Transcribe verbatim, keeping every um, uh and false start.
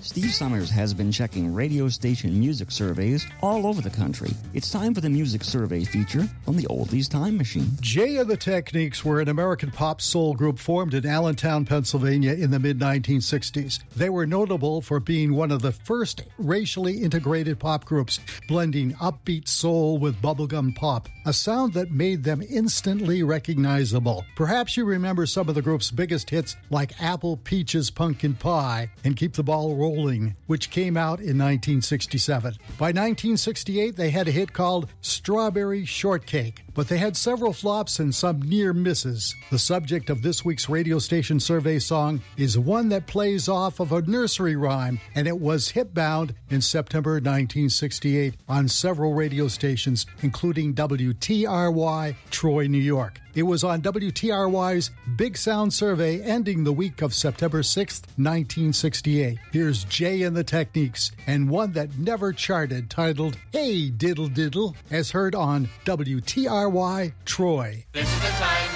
Steve Summers has been checking radio station music surveys all over the country. It's time for the Music Survey feature from the Oldies Time Machine. Jay and the Techniques were an American pop soul group formed in Allentown, Pennsylvania in the mid nineteen sixties. They were notable for being one of the first racially integrated pop groups, blending upbeat soul with bubblegum pop, a sound that made them instantly recognizable. Perhaps you remember some of the group's biggest hits like Apple, Peaches, Pumpkin Pie, and Keep the Ball Rolling, which came out in nineteen sixty-seven. By nineteen sixty-eight, they had a hit called Strawberry Shortcake, but they had several flops and some near misses. The subject of this week's radio station survey song is one that plays off of a nursery rhyme, and it was hitbound in September nineteen sixty-eight on several radio stations, including W T R Y, Troy, New York. It was on W T R Y's Big Sound Survey ending the week of September sixth, nineteen sixty-eight. Here's Jay and the Techniques, and one that never charted, titled Hey Diddle Diddle, as heard on W T R Y Troy. This is the time